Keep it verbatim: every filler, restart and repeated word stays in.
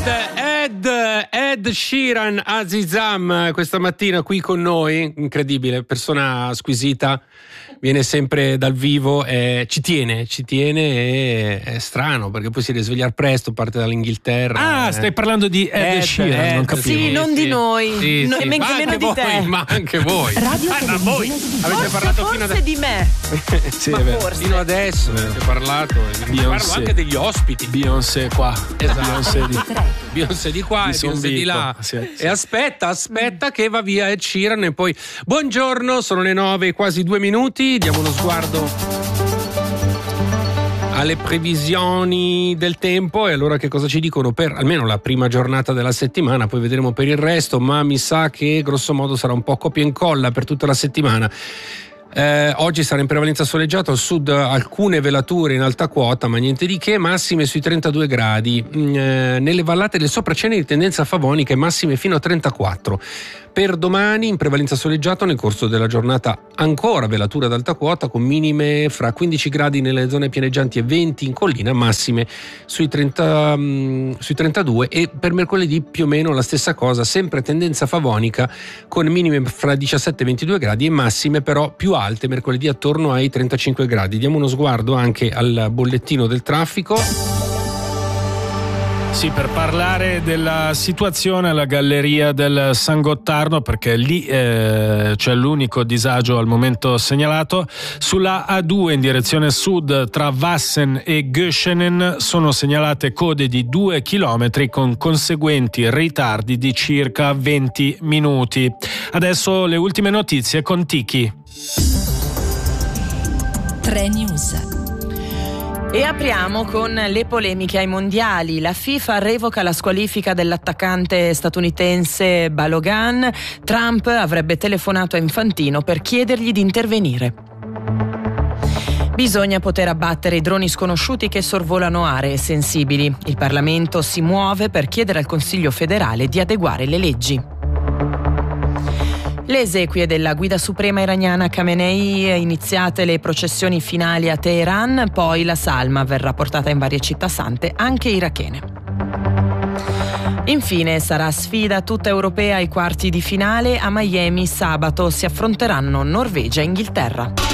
Ed, Ed Sheeran Azizam questa mattina qui con noi, incredibile, persona squisita, viene sempre dal vivo e ci tiene, ci tiene e è strano perché poi si deve svegliare presto, parte dall'Inghilterra. Ah, eh. stai parlando di Ed, Ed Sheeran, Ed, non capivo. Sì, non sì, di noi, sì, no, sì. men- Ma meno anche di voi, te. ma anche voi. Radio Ah, ma voi avete forse, parlato fino forse ad di me. Sì, Ma è vero. forse. fino adesso, avete parlato, parlo anche degli ospiti. Beyoncé qua, Esatto. Beyoncé di Beyoncé di qua Di e Beyoncé di là. Sì, sì. E aspetta, aspetta che va via Ed Sheeran e poi buongiorno, sono le nove, quasi due minuti, diamo uno sguardo alle previsioni del tempo e allora che cosa ci dicono per almeno la prima giornata della settimana, poi vedremo per il resto, ma mi sa che grosso modo sarà un po' copia e incolla per tutta la settimana. Eh, oggi sarà in prevalenza soleggiato, al sud alcune velature in alta quota, ma niente di che, massime sui trentadue gradi, mm, eh, nelle vallate del Sopraceneri tendenza favonica e massime fino a trentaquattro. Per domani in prevalenza soleggiato, nel corso della giornata ancora velatura ad alta quota con minime fra quindici gradi nelle zone pianeggianti e venti in collina, massime sui, trenta, mm, sui trentadue, e per mercoledì più o meno la stessa cosa, sempre tendenza favonica con minime fra diciassette e ventidue gradi e massime però più alte mercoledì attorno ai trentacinque gradi. Diamo uno sguardo anche al bollettino del traffico. Sì, per parlare della situazione alla galleria del San Gottardo, perché lì eh, c'è l'unico disagio al momento segnalato. Sulla A due in direzione sud tra Vassen e Göschenen sono segnalate code di due chilometri con conseguenti ritardi di circa venti minuti. Adesso le ultime notizie con Tiki. tre News. E apriamo con le polemiche ai mondiali. La FIFA revoca la squalifica dell'attaccante statunitense Balogun. Trump avrebbe telefonato a Infantino per chiedergli di intervenire. Bisogna poter abbattere i droni sconosciuti che sorvolano aree sensibili. Il Parlamento si muove per chiedere al Consiglio federale di adeguare le leggi. Le esequie della guida suprema iraniana Khamenei, iniziate le processioni finali a Teheran, poi la salma verrà portata in varie città sante, anche irachene. Infine sarà sfida tutta europea ai quarti di finale. A Miami sabato si affronteranno Norvegia e Inghilterra.